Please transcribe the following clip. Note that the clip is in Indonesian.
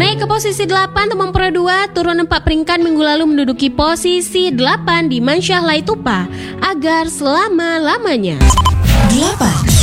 Naik ke posisi 8, Teman Pro 2 turun 4 peringkat minggu lalu menduduki posisi 8 di Mansyah Laitupa agar selama-lamanya. 8.